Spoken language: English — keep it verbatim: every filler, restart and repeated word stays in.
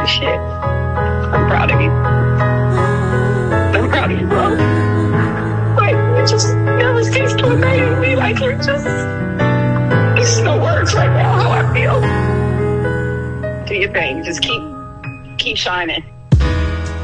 good shit. I'm proud of you. I'm proud of you, bro. Like, you just never cease to amaze me. Like, you're just, there's no words right now how I feel. Do your thing. Just keep, keep shining.